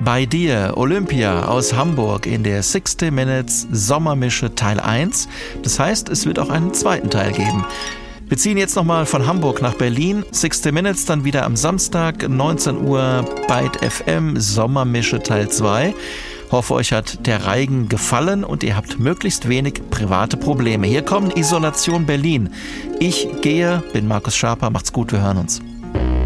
Bei dir, Olympia aus Hamburg in der 60 Minutes Sommermische Teil 1. Das heißt, es wird auch einen zweiten Teil geben. Wir ziehen jetzt nochmal von Hamburg nach Berlin. 60 Minutes dann wieder am Samstag, 19 Uhr, Byte FM, Sommermische Teil 2. Hoffe, euch hat der Reigen gefallen und ihr habt möglichst wenig private Probleme. Hier kommt Isolation Berlin. Ich gehe, bin Markus Schaper, macht's gut, wir hören uns.